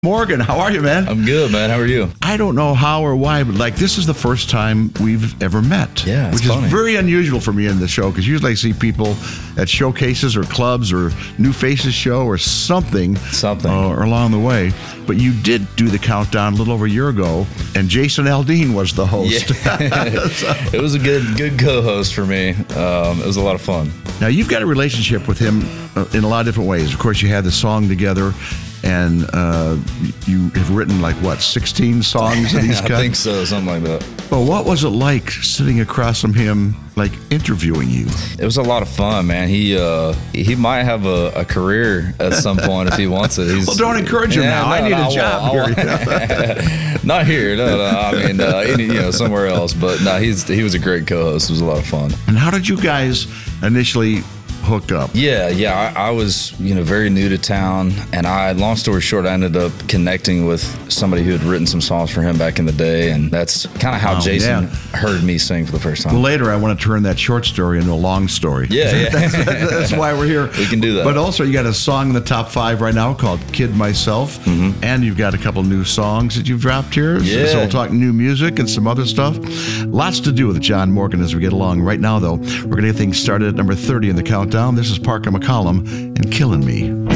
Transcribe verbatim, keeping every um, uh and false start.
Morgan, how are you, man? I'm good, man. How are you? I don't know how or why, but like this is the first time we've ever met. Yeah, it's which funny. is very unusual for me in the show because usually I see people at showcases or clubs or New Faces show or something, Something. uh, or along the way. But you did do the countdown a little over a year ago, and Jason Aldean was the host. Yeah. So- It was a good, good co-host for me. Um, it was a lot of fun. Now you've got a relationship with him uh, in a lot of different ways. Of course, you had the song together. And uh, you have written like what, sixteen songs that he's I got? think so, something like that. Well, what was it like sitting across from him, like interviewing you? It was a lot of fun, man. He uh, he might have a, a career at some point if he wants it. He's, Well, don't encourage him now. I need a job I won't. here. Not here, no, no. I mean, uh, any, you know, somewhere else. But no, he's he was a great co-host. It was a lot of fun. And how did you guys initially hook up? Yeah, yeah. I, I was, you know, very new to town, and I, long story short, I ended up connecting with somebody who had written some songs for him back in the day, and that's kind of how Oh, Jason yeah. heard me sing for the first time. Well, later, I want to turn that short story into a long story. Yeah, yeah. that's, that's why we're here. We can do that. But also, you got a song in the top five right now called "Kid Myself," Mm-hmm. and you've got a couple new songs that you've dropped here. So- Yeah. So we'll talk new music and some other stuff. Lots to do with John Morgan as we get along. Right now, though, we're going to get things started at number thirty in the countdown. This is Parker McCollum and "Killing Me."